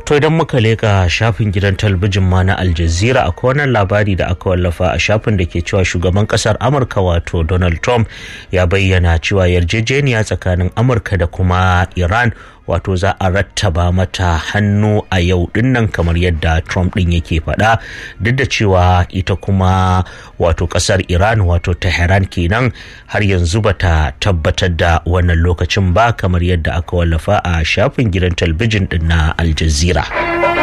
To idan muka leka shafin gidan talabijin ma na Al Jazeera akwai wannan labari da aka wallafa a shafin da ke cewa shugaban kasar Amurka wato Donald Trump ya bayyana cewa yarjejeniya tsakanin Amurka da kuma Iran wato za a rattaba mata hannu a yau dinnan kamar yadda Trump din yake faɗa, duk da cewa ita kuma wato kasar Iran wato Tehran kenan har yanzu bata tabbatar da wannan lokacin ba kamar yadda aka wallafa a shafin gidan talabijin din na Al Jazeera.